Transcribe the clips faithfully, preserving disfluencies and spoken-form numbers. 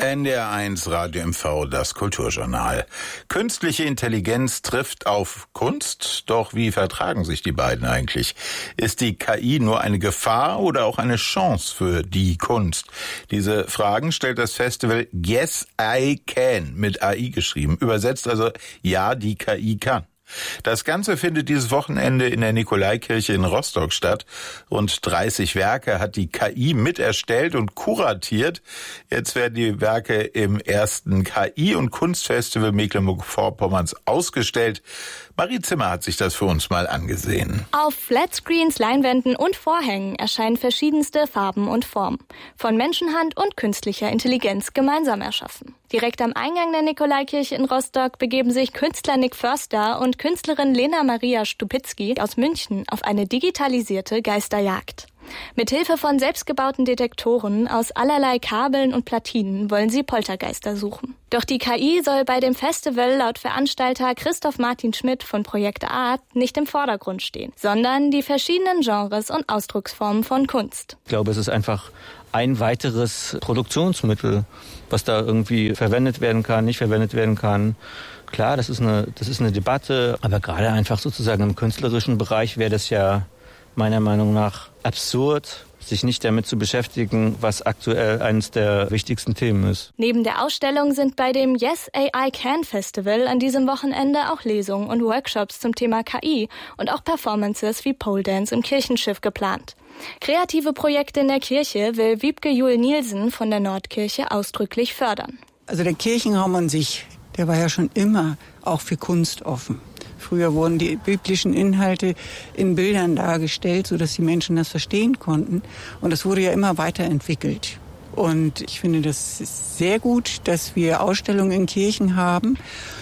N D R eins Radio M V, das Kulturjournal. Künstliche Intelligenz trifft auf Kunst, doch wie vertragen sich die beiden eigentlich? Ist die K I nur eine Gefahr oder auch eine Chance für die Kunst? Diese Fragen stellt das Festival Yes, I Can, mit A I geschrieben, übersetzt also Ja, die K I kann. Das Ganze findet dieses Wochenende in der Nikolaikirche in Rostock statt. Rund dreißig Werke hat die K I mit erstellt und kuratiert. Jetzt werden die Werke im ersten K I- und Kunstfestival Mecklenburg-Vorpommerns ausgestellt. Marie Zimmer hat sich das für uns mal angesehen. Auf Flatscreens, Leinwänden und Vorhängen erscheinen verschiedenste Farben und Formen. Von Menschenhand und künstlicher Intelligenz gemeinsam erschaffen. Direkt am Eingang der Nikolaikirche in Rostock begeben sich Künstler Nick Förster und Künstlerin Lena Maria Stupitzky aus München auf eine digitalisierte Geisterjagd. Mithilfe von selbstgebauten Detektoren aus allerlei Kabeln und Platinen wollen sie Poltergeister suchen. Doch die K I soll bei dem Festival laut Veranstalter Christoph Martin Schmidt von Projekt Art nicht im Vordergrund stehen, sondern die verschiedenen Genres und Ausdrucksformen von Kunst. Ich glaube, es ist einfach ein weiteres Produktionsmittel, was da irgendwie verwendet werden kann, nicht verwendet werden kann. Klar, das ist eine, das ist eine Debatte, aber gerade einfach sozusagen im künstlerischen Bereich wäre das ja meiner Meinung nach absurd, sich nicht damit zu beschäftigen, was aktuell eines der wichtigsten Themen ist. Neben der Ausstellung sind bei dem Yes, A I Can Festival an diesem Wochenende auch Lesungen und Workshops zum Thema K I und auch Performances wie Pole Dance im Kirchenschiff geplant. Kreative Projekte in der Kirche will Wiebke Juhl-Nielsen von der Nordkirche ausdrücklich fördern. Also der Kirchenraum an sich, der war ja schon immer auch für Kunst offen. Früher wurden die biblischen Inhalte in Bildern dargestellt, sodass die Menschen das verstehen konnten. Und das wurde ja immer weiterentwickelt. Und ich finde, das ist sehr gut, dass wir Ausstellungen in Kirchen haben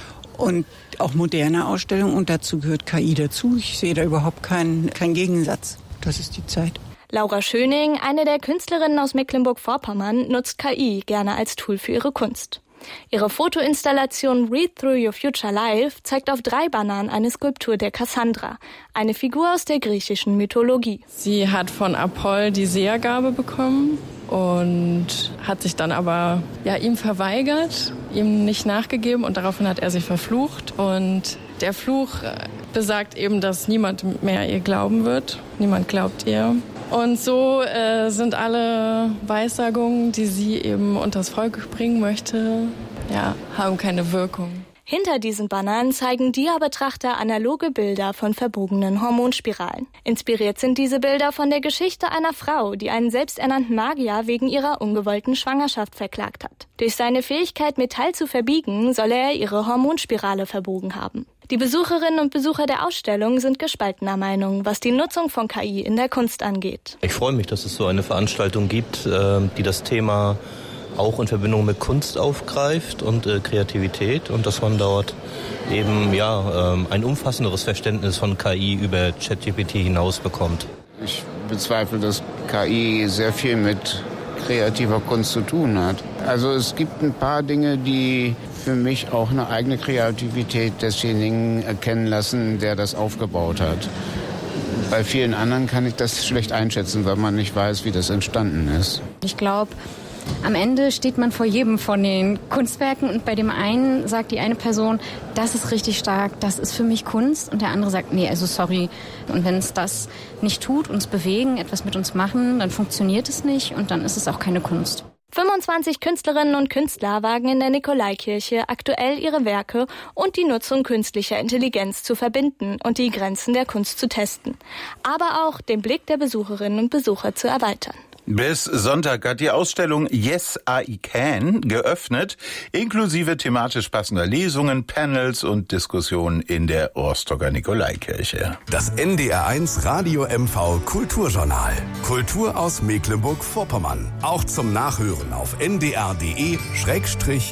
und auch moderne Ausstellungen. Und dazu gehört K I dazu. Ich sehe da überhaupt keinen, keinen Gegensatz. Das ist die Zeit. Laura Schöning, eine der Künstlerinnen aus Mecklenburg-Vorpommern, nutzt K I gerne als Tool für ihre Kunst. Ihre Fotoinstallation Read Through Your Future Life zeigt auf drei Bannern eine Skulptur der Cassandra, eine Figur aus der griechischen Mythologie. Sie hat von Apoll die Sehergabe bekommen und hat sich dann aber ja, ihm verweigert, ihm nicht nachgegeben und daraufhin hat er sie verflucht. Und der Fluch besagt eben, dass niemand mehr ihr glauben wird. Niemand glaubt ihr. Und so äh, sind alle Weissagungen, die sie eben unters Volk bringen möchte, ja, haben keine Wirkung. Hinter diesen Bannern zeigen Dia-Betrachter analoge Bilder von verbogenen Hormonspiralen. Inspiriert sind diese Bilder von der Geschichte einer Frau, die einen selbsternannten Magier wegen ihrer ungewollten Schwangerschaft verklagt hat. Durch seine Fähigkeit, Metall zu verbiegen, soll er ihre Hormonspirale verbogen haben. Die Besucherinnen und Besucher der Ausstellung sind gespaltener Meinung, was die Nutzung von K I in der Kunst angeht. Ich freue mich, dass es so eine Veranstaltung gibt, die das Thema auch in Verbindung mit Kunst aufgreift und äh, Kreativität und dass man dort eben ja ähm, ein umfassenderes Verständnis von K I über ChatGPT hinaus bekommt. Ich bezweifle, dass K I sehr viel mit kreativer Kunst zu tun hat. Also es gibt ein paar Dinge, die für mich auch eine eigene Kreativität desjenigen erkennen lassen, der das aufgebaut hat. Bei vielen anderen kann ich das schlecht einschätzen, weil man nicht weiß, wie das entstanden ist. Ich glaube, am Ende steht man vor jedem von den Kunstwerken und bei dem einen sagt die eine Person, das ist richtig stark, das ist für mich Kunst und der andere sagt, nee, also sorry. Und wenn es das nicht tut, uns bewegen, etwas mit uns machen, dann funktioniert es nicht und dann ist es auch keine Kunst. fünfundzwanzig Künstlerinnen und Künstler wagen in der Nikolaikirche aktuell ihre Werke und die Nutzung künstlicher Intelligenz zu verbinden und die Grenzen der Kunst zu testen, aber auch den Blick der Besucherinnen und Besucher zu erweitern. Bis Sonntag hat die Ausstellung Yes, I Can geöffnet, inklusive thematisch passender Lesungen, Panels und Diskussionen in der Rostocker Nikolaikirche. Das N D R eins Radio M V Kulturjournal. Kultur aus Mecklenburg-Vorpommern. Auch zum Nachhören auf n d r punkt d e slash